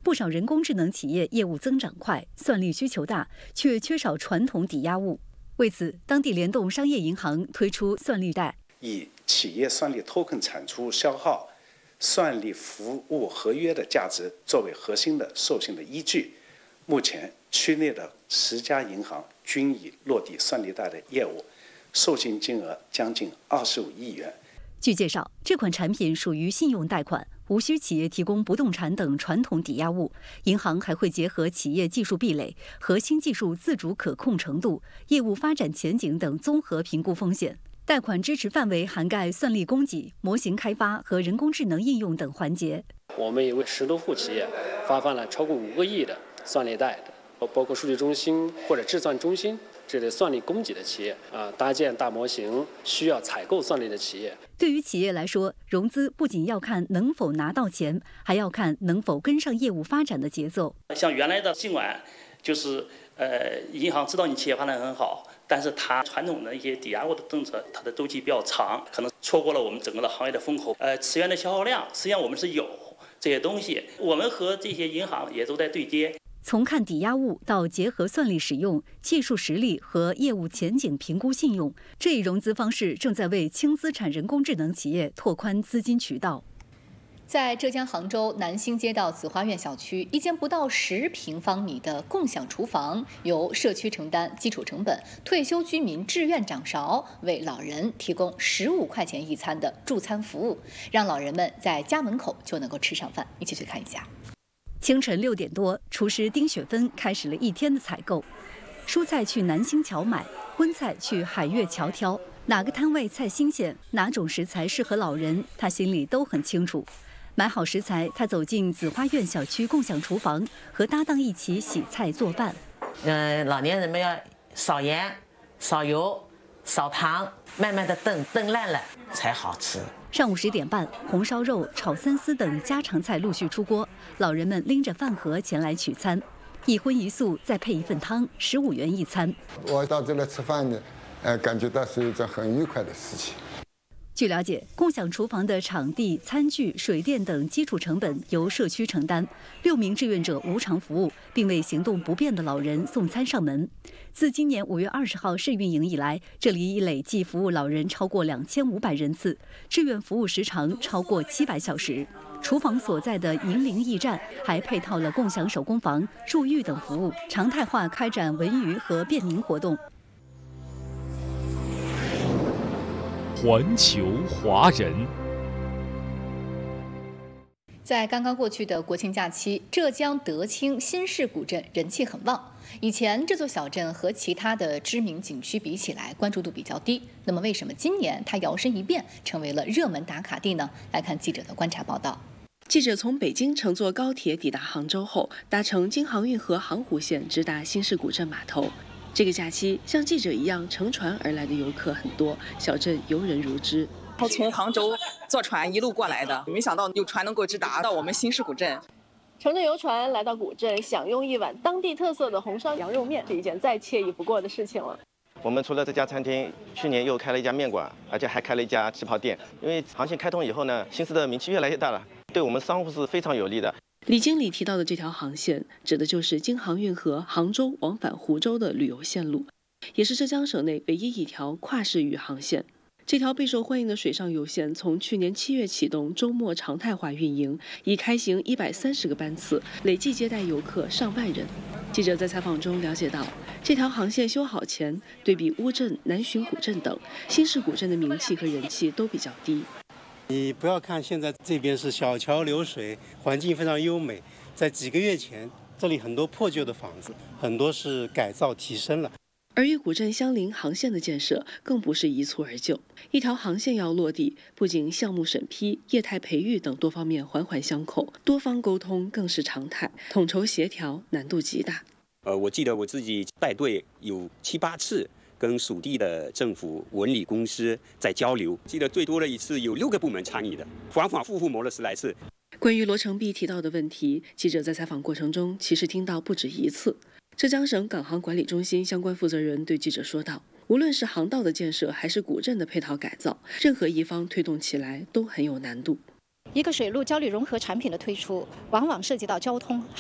不少人工智能企业业务增长快，算力需求大，却缺少传统抵押物。为此，当地联动商业银行推出算力贷， 以企业算力 token 产出消耗、算力服务合约的价值作为核心的授信的依据。目前，区内的10家银行均已落地算力贷的业务，授信金额将近25亿元。 据介绍，这款产品属于信用贷款，无需企业提供不动产等传统抵押物，银行还会结合企业技术壁垒、核心技术自主可控程度、业务发展前景等综合评估风险。贷款支持范围涵盖算力供给、模型开发和人工智能应用等环节。 我们也为10多户企业发放了超过5个亿的算力贷的，包括数据中心或者智算中心这类算力供给的企业搭建大模型需要采购算力的企业。 对于企业来说，融资不仅要看能否拿到钱，还要看能否跟上业务发展的节奏。 像原来的尽管就是银行知道你企业发展很好，但是它传统的一些抵押物的政策，它的周期比较长，可能错过了我们整个的行业的风口。磁源的消耗量，实际上我们是有这些东西，我们和这些银行也都在对接。 从看抵押物到结合算力使用、技术实力和业务前景评估信用，这一融资方式正在为轻资产人工智能企业拓宽资金渠道。 在浙江杭州南星街道紫花苑小区，一间不到10平方米的共享厨房，由社区承担基础成本，退休居民自愿掌勺，为老人提供15块钱一餐的助餐服务，让老人们在家门口就能够吃上饭。一起去看一下。 清晨6点多，厨师丁雪芬开始了一天的采购。蔬菜去南星桥买，荤菜去海悦桥挑。哪个摊位菜新鲜，哪种食材适合老人，他心里都很清楚。买好食材，他走进紫花苑小区共享厨房，和搭档一起洗菜做饭。 老年人们要少盐、少油、少糖，慢慢的炖烂了才好吃。 上午10点半，红烧肉、炒三丝等家常菜陆续出锅，老人们拎着饭盒前来取餐，一荤一素再配一份汤，15元一餐。 我到这来吃饭呢，感觉到是一件很愉快的事情。 据了解，共享厨房的场地、餐具、水电等基础成本由社区承担，6名志愿者无偿服务，并为行动不便的老人送餐上门。自今年5月20号试运营以来，这里已累计服务老人超过2500人次，志愿服务时长超过700小时。厨房所在的银陵驿站还配套了共享手工房、助浴等服务，常态化开展文娱和便民活动。 环球华人。 在刚刚过去的国庆假期，浙江德清新市古镇人气很旺。以前这座小镇和其他的知名景区比起来，关注度比较低。那么为什么今年它摇身一变成为了热门打卡地呢？来看记者的观察报道。 记者从北京乘坐高铁抵达杭州后，搭乘京杭运河杭湖线直达新市古镇码头。这个假期，像记者一样乘船而来的游客很多，小镇游人如织。 从杭州坐船一路过来的，没想到有船能够直达到我们新市古镇。 乘着游船来到古镇，享用一碗当地特色的红烧羊肉面，是一件再惬意不过的事情了。 我们除了这家餐厅，去年又开了一家面馆，而且还开了一家旗袍店。因为航线开通以后呢，新市的名气越来越大了，对我们商户是非常有利的。 李经理提到的这条航线，指的就是京杭运河杭州往返湖州的旅游线路，也是浙江省内唯一一条跨市域航线。这条备受欢迎的水上游线从去年7月启动，周末常态化运营，已开行130个班次，累计接待游客上万人。记者在采访中了解到，这条航线修好前，对比乌镇、南浔古镇等，新市古镇的名气和人气都比较低。 你不要看现在这边是小桥流水，环境非常优美，在几个月前，这里很多破旧的房子，很多是改造提升了。 而与古镇相邻航线的建设更不是一蹴而就，一条航线要落地，不仅项目审批、业态培育等多方面环环相扣，多方沟通更是常态，统筹协调难度极大。 我记得我自己带队有7、8次。跟属地的政府文旅公司在交流，记得最多的一次有6个部门参与的，反反复复磨了10来次。 关于罗成璧提到的问题，记者在采访过程中其实听到不止一次。浙江省港航管理中心相关负责人对记者说道，无论是航道的建设还是古镇的配套改造，任何一方推动起来都很有难度。 一个水陆交流融合产品的推出，往往涉及到交通、